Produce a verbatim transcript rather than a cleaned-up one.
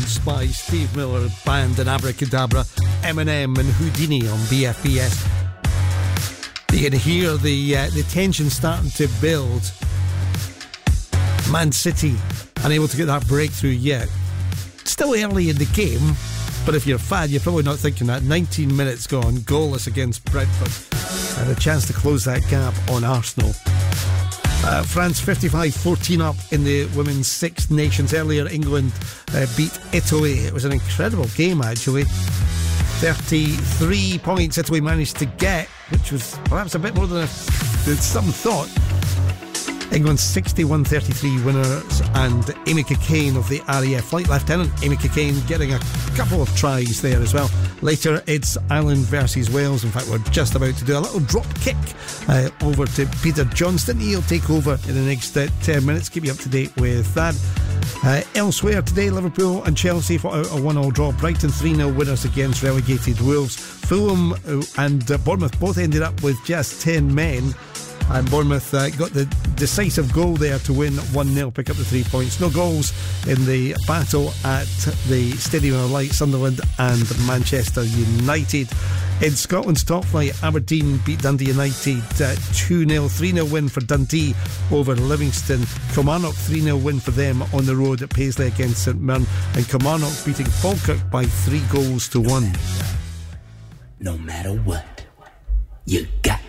Ghosts by Steve Miller Band and Abracadabra, Eminem and Houdini on B F B S. You can hear the uh, the tension starting to build. Man City unable to get that breakthrough yet. Still early in the game, but if you're a fan, you're probably not thinking that. nineteen minutes gone, goalless against Brentford, and a chance to close that gap on Arsenal. Uh, France fifty-five fourteen up in the Women's Six Nations. Earlier, England uh, beat Italy. It was an incredible game, actually. thirty-three points Italy managed to get, which was perhaps a bit more than, a, than some thought. England's sixty-one thirty-three winners, and Amy Cockayne of the R A F, Flight Lieutenant Amy Cockayne, getting a couple of tries there as well. Later, it's Ireland versus Wales. In fact, we're just about to do a little drop kick uh, over to Peter Johnston. He'll take over in the next uh, ten minutes. Keep you up to date with that. Uh, elsewhere today, Liverpool and Chelsea fought out a one-all draw. Brighton three nil winners against relegated Wolves. Fulham and uh, Bournemouth both ended up with just ten men. And Bournemouth uh, got the decisive goal there to win one nil, pick up the three points. No goals in the battle at the Stadium of Light. Sunderland and Manchester United. In Scotland's top flight, Aberdeen beat Dundee United uh, two nil. three nil win for Dundee over Livingston. Kilmarnock three nil win for them on the road at Paisley against St Mirren. And Kilmarnock beating Falkirk by three goals to one. No matter what, you got